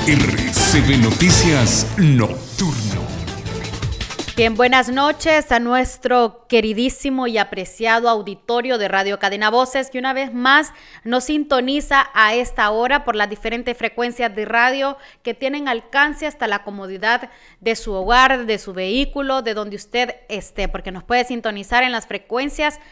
RCB Noticias Nocturno. Bien, buenas noches a nuestro queridísimo y apreciado auditorio de Radio Cadena Voces, que una vez más nos sintoniza a esta hora por las diferentes frecuencias de radio que tienen alcance hasta la comodidad de su hogar, de su vehículo, de donde usted esté, porque nos puede sintonizar en las frecuencias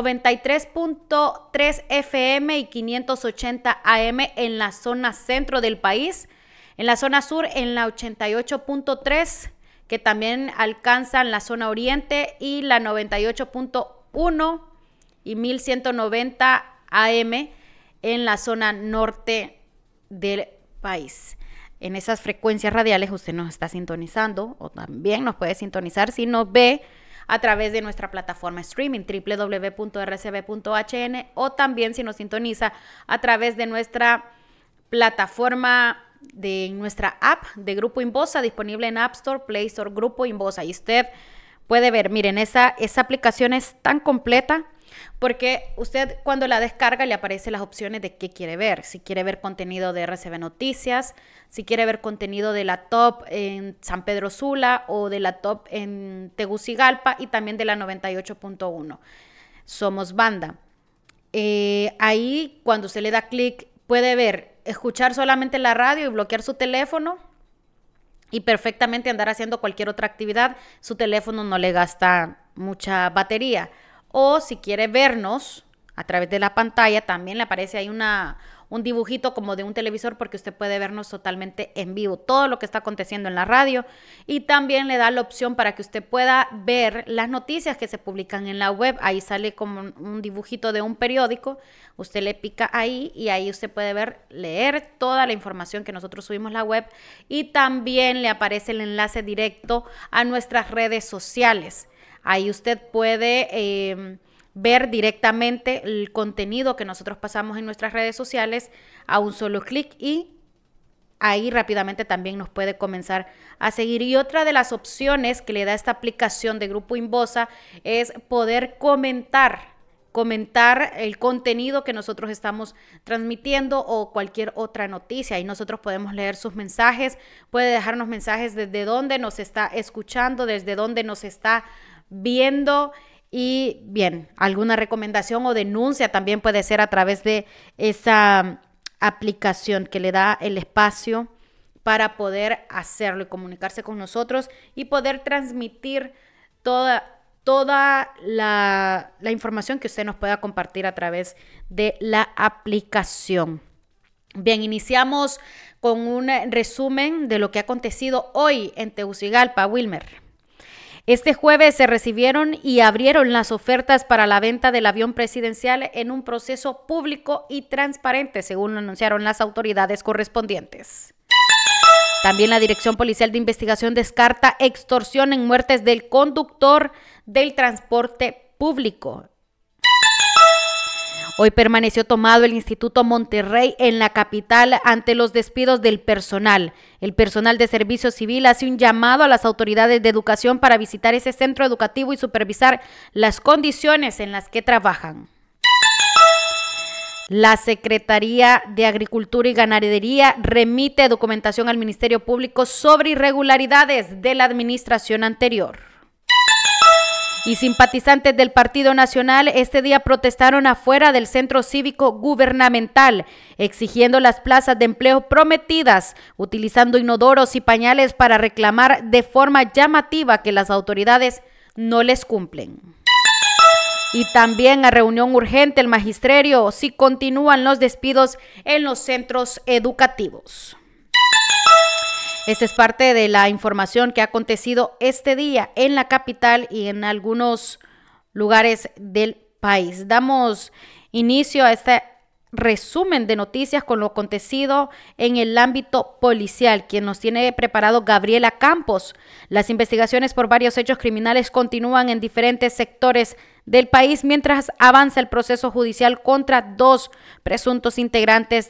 93.3 FM y 580 AM en la zona centro del país, en la zona sur en la 88.3, que también alcanzan la zona oriente, y la 98.1 y 1190 AM en la zona norte del país. En esas frecuencias radiales usted nos está sintonizando, o también nos puede sintonizar si nos ve a través de nuestra plataforma streaming www.rcb.hn, o también si nos sintoniza a través de nuestra plataforma, de nuestra app de Grupo Inbosa, disponible en App Store, Play Store, Grupo Inbosa. Y usted puede ver, miren, esa aplicación es tan completa porque usted cuando la descarga le aparecen las opciones de qué quiere ver. Si quiere ver contenido de RCB Noticias, si quiere ver contenido de la Top en San Pedro Sula o de la Top en Tegucigalpa, y también de la 98.1. Somos Banda. Ahí cuando usted le da clic puede escuchar solamente la radio y bloquear su teléfono y perfectamente andar haciendo cualquier otra actividad. Su teléfono no le gasta mucha batería. O si quiere vernos a través de la pantalla, también le aparece ahí un dibujito como de un televisor, porque usted puede vernos totalmente en vivo, todo lo que está aconteciendo en la radio, y también le da la opción para que usted pueda ver las noticias que se publican en la web. Ahí sale como un dibujito de un periódico, usted le pica ahí y ahí usted puede leer toda la información que nosotros subimos a la web, y también le aparece el enlace directo a nuestras redes sociales. Ahí usted puede ver directamente el contenido que nosotros pasamos en nuestras redes sociales a un solo clic, y ahí rápidamente también nos puede comenzar a seguir. Y otra de las opciones que le da esta aplicación de Grupo Inbosa es poder comentar el contenido que nosotros estamos transmitiendo o cualquier otra noticia, y nosotros podemos leer sus mensajes. Puede dejarnos mensajes desde donde nos está escuchando, desde donde nos está viendo. Y bien, alguna recomendación o denuncia también puede ser a través de esa aplicación que le da el espacio para poder hacerlo y comunicarse con nosotros y poder transmitir toda la información que usted nos pueda compartir a través de la aplicación. Bien, iniciamos con un resumen de lo que ha acontecido hoy en Tegucigalpa, Wilmer. Este jueves se recibieron y abrieron las ofertas para la venta del avión presidencial en un proceso público y transparente, según lo anunciaron las autoridades correspondientes. También la Dirección Policial de Investigación descarta extorsión en muertes del conductor del transporte público. Hoy permaneció tomado el Instituto Monterrey en la capital ante los despidos del personal. El personal de servicio civil hace un llamado a las autoridades de educación para visitar ese centro educativo y supervisar las condiciones en las que trabajan. La Secretaría de Agricultura y Ganadería remite documentación al Ministerio Público sobre irregularidades de la administración anterior. Y simpatizantes del Partido Nacional este día protestaron afuera del Centro Cívico Gubernamental, exigiendo las plazas de empleo prometidas, utilizando inodoros y pañales para reclamar de forma llamativa que las autoridades no les cumplen. Y también a reunión urgente el magisterio si continúan los despidos en los centros educativos. Esta es parte de la información que ha acontecido este día en la capital y en algunos lugares del país. Damos inicio a este resumen de noticias con lo acontecido en el ámbito policial, quien nos tiene preparado Gabriela Campos. Las investigaciones por varios hechos criminales continúan en diferentes sectores del país mientras avanza el proceso judicial contra 2 presuntos integrantes